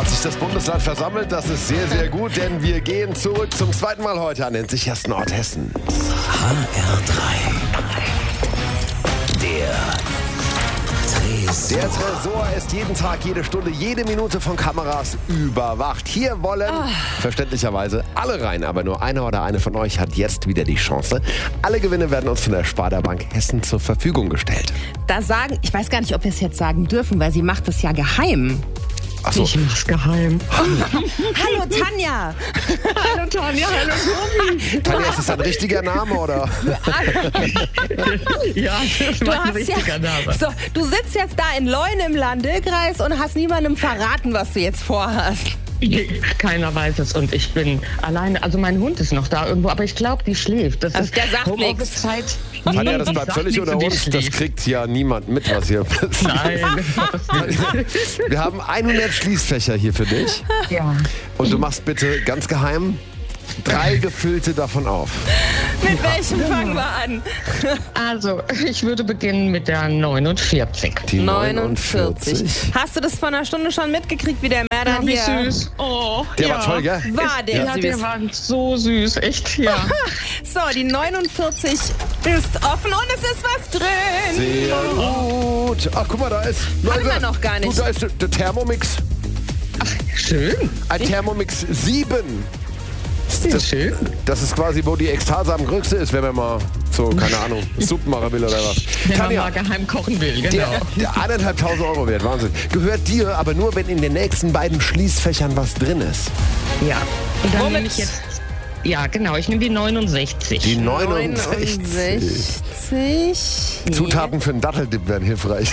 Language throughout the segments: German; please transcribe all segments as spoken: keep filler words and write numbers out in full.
Hat sich das Bundesland versammelt? Das ist sehr, sehr gut, denn wir gehen zurück zum zweiten Mal heute an den sichersten Ort Hessens. H R drei. Der Tresor. Der Tresor ist jeden Tag, jede Stunde, jede Minute von Kameras überwacht. Hier wollen oh. verständlicherweise alle rein, aber nur einer oder eine von euch hat jetzt wieder die Chance. Alle Gewinne werden uns von der Sparda Bank Hessen zur Verfügung gestellt. Da sagen, ich weiß gar nicht, ob wir es jetzt sagen dürfen, weil sie macht es ja geheim. Ach so. Ich mach's geheim. Hallo Tanja! Hallo Tanja, hallo Tobi. Tanja, ist das ein richtiger Name, oder? Ja, das ist Du, mein hast richtiger ja, Name. so, du sitzt jetzt da in Leun im Landkreis und hast niemandem verraten, was du jetzt vorhast. Keiner weiß es und ich bin alleine. Also mein Hund ist noch da irgendwo, aber ich glaube, die schläft. Das Also ist der sagt Homeoffice-Zeit. Tanja, das Die bleibt sagt völlig nichts unter und die uns. Das schläft. kriegt ja niemand mit, was hier passiert. Nein, das Wir haben hundert Schließfächer hier für dich. ja. Und du machst bitte ganz geheim drei gefüllte davon auf. Mit welchem fangen wir an? Also, ich würde beginnen mit der neunundvierzig. Die neunundvierzig. Hast du das vor einer Stunde schon mitgekriegt, wie der Merdan Wie hier... süß. Oh, Der ja. war toll, gell? War der Ja, süß. der war so süß, echt, ja. So, die neunundvierzig ist offen und es ist was drin. Sehr gut. Ach, guck mal, da ist... Haben wir noch gar nicht. Du, da ist der- der Thermomix. Schön. Ein Thermomix sieben. Das ist schön. Das ist quasi, wo die Ekstase am größte ist, wenn man mal so, keine Ahnung, Suppen machen will oder was. Wenn man Tanja, mal geheim kochen will, genau. der, der eineinhalbtausend Euro wert, Wahnsinn. Gehört dir, aber nur, wenn in den nächsten beiden Schließfächern was drin ist. Ja. Und dann Womit? nehme ich jetzt... Ja, genau, ich nehme die neunundsechzig. Die neunundsechzig. neunundsechzig. Zutaten für einen Datteldip wären hilfreich.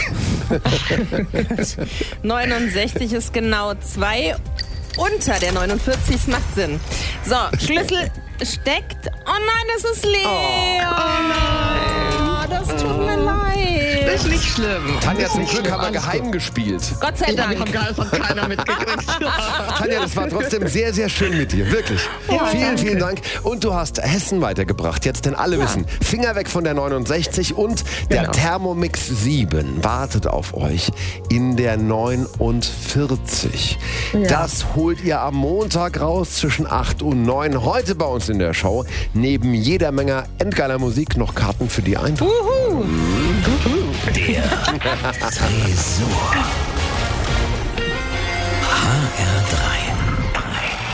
neunundsechzig ist genau zwei unter der neunundvierzig. Das macht Sinn. So, Schlüssel steckt. Oh nein, es ist leer. Oh nein. Das tut mir leid. Das ist nicht schlimm. Tanja, zum Nicht Glück schlimm, haben wir alles geheim gespielt. Gott sei gut. Ja, Dank. das hat keiner mitgekriegt. Tanja, das war trotzdem sehr, sehr schön mit dir. Wirklich. Ja, vielen, danke. vielen Dank. Und du hast Hessen weitergebracht. Jetzt denn alle wissen. Finger weg von der neunundsechzig und der Genau. Thermomix sieben wartet auf euch in der neunundvierzig. Ja. Das holt ihr am Montag raus zwischen acht und neun. Heute bei uns in der Show. Neben jeder Menge endgeiler Musik noch Karten für die Eintracht. Uhu. Der Tresor. H R drei.